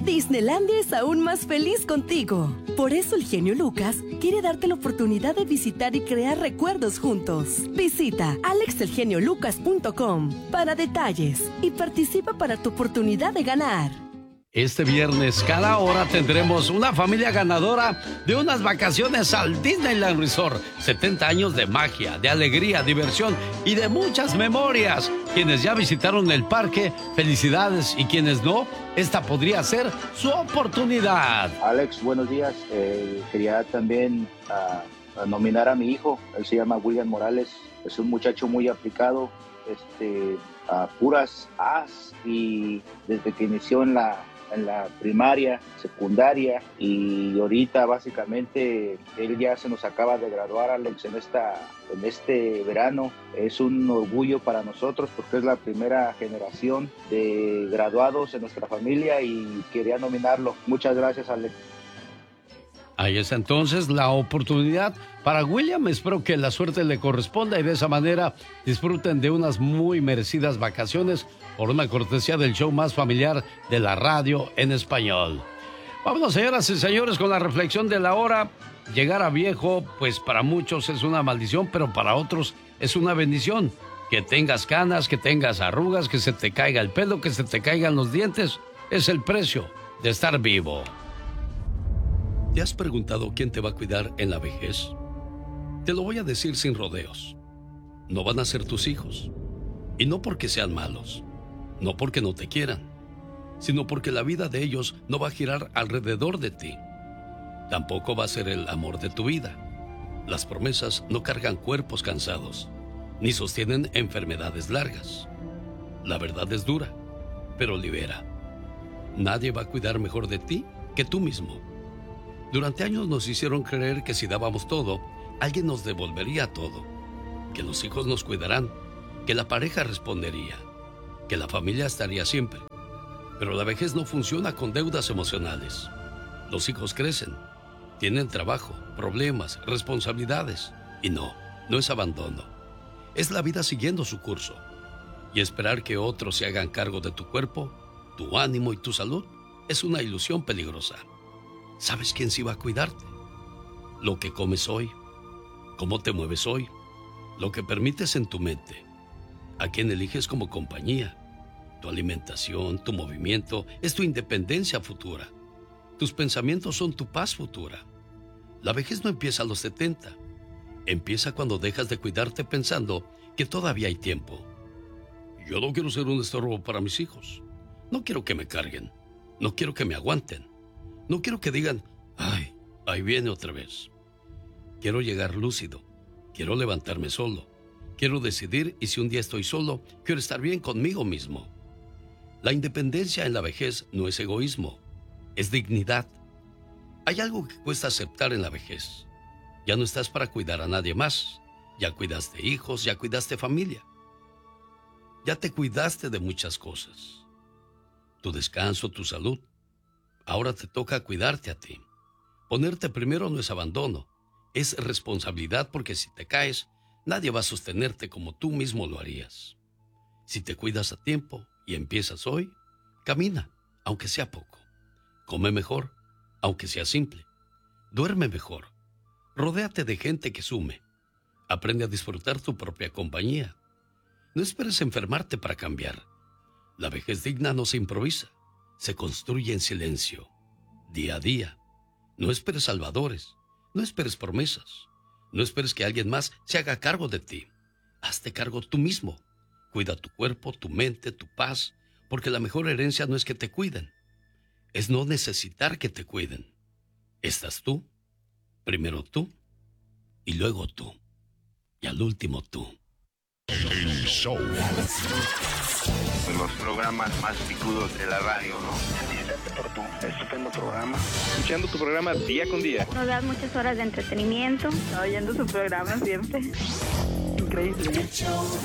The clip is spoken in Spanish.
Disneylandia es aún más feliz contigo. Por eso el genio Lucas quiere darte la oportunidad de visitar y crear recuerdos juntos. Visita alexelgeniolucas.com para detalles y participa para tu oportunidad de ganar. Este viernes, cada hora tendremos una familia ganadora de unas vacaciones al Disneyland Resort. 70 años de magia, de alegría, diversión y de muchas memorias. Quienes ya visitaron el parque, felicidades. Y quienes no, esta podría ser su oportunidad. Alex, buenos días. Quería también nominar a mi hijo. Él se llama William Morales. Es un muchacho muy aplicado, a puras A's, y desde que inició en la primaria, secundaria, y ahorita básicamente él ya se nos acaba de graduar, Alex, en este verano. Es un orgullo para nosotros porque es la primera generación de graduados en nuestra familia y quería nominarlo. Muchas gracias, Alex. Ahí está entonces la oportunidad para William. Espero que la suerte le corresponda y de esa manera disfruten de unas muy merecidas vacaciones por una cortesía del show más familiar de la radio en español. Vámonos, señoras y señores, con la reflexión de la hora. Llegar a viejo, pues para muchos es una maldición, pero para otros es una bendición. Que tengas canas, que tengas arrugas, que se te caiga el pelo, que se te caigan los dientes, es el precio de estar vivo. ¿Te has preguntado quién te va a cuidar en la vejez? Te lo voy a decir sin rodeos. No van a ser tus hijos. Y no porque sean malos, no porque no te quieran, sino porque la vida de ellos no va a girar alrededor de ti. Tampoco va a ser el amor de tu vida. Las promesas no cargan cuerpos cansados, ni sostienen enfermedades largas. La verdad es dura, pero libera. Nadie va a cuidar mejor de ti que tú mismo. Durante años nos hicieron creer que si dábamos todo, alguien nos devolvería todo, que los hijos nos cuidarán, que la pareja respondería, que la familia estaría siempre. Pero la vejez no funciona con deudas emocionales. Los hijos crecen, tienen trabajo, problemas, responsabilidades. Y no es abandono. Es la vida siguiendo su curso. Y esperar que otros se hagan cargo de tu cuerpo, tu ánimo y tu salud es una ilusión peligrosa. ¿Sabes quién sí va a cuidarte? Lo que comes hoy, cómo te mueves hoy, lo que permites en tu mente, a quién eliges como compañía. Tu alimentación, tu movimiento, es tu independencia futura. Tus pensamientos son tu paz futura. La vejez no empieza a los 70. Empieza cuando dejas de cuidarte pensando que todavía hay tiempo. Yo no quiero ser un estorbo para mis hijos. No quiero que me carguen. No quiero que me aguanten. No quiero que digan, ay, ahí viene otra vez. Quiero llegar lúcido. Quiero levantarme solo. Quiero decidir, y si un día estoy solo, quiero estar bien conmigo mismo. La independencia en la vejez no es egoísmo, es dignidad. Hay algo que cuesta aceptar en la vejez. Ya no estás para cuidar a nadie más. Ya cuidaste hijos, ya cuidaste familia. Ya te cuidaste de muchas cosas. Tu descanso, tu salud. Ahora te toca cuidarte a ti. Ponerte primero no es abandono, es responsabilidad, porque si te caes, nadie va a sostenerte como tú mismo lo harías. Si te cuidas a tiempo y empiezas hoy, camina, aunque sea poco. Come mejor, aunque sea simple. Duerme mejor. Rodéate de gente que sume. Aprende a disfrutar tu propia compañía. No esperes enfermarte para cambiar. La vejez digna no se improvisa. Se construye en silencio, día a día. No esperes salvadores, no esperes promesas, no esperes que alguien más se haga cargo de ti. Hazte cargo tú mismo. Cuida tu cuerpo, tu mente, tu paz, porque la mejor herencia no es que te cuiden, es no necesitar que te cuiden. Estás tú, primero tú, y luego tú, y al último tú. El show. Los programas más picudos de la radio, ¿no? Felicitarte por tu estupendo programa. Escuchando tu programa día con día. Nos das muchas horas de entretenimiento. Oyendo su programa siempre. Increíble.